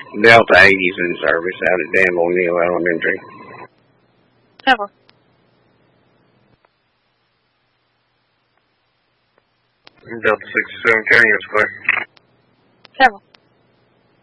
Delta 80's in service out at Dan O'Neill Elementary. Over. Delta 67 carrying your square. Several.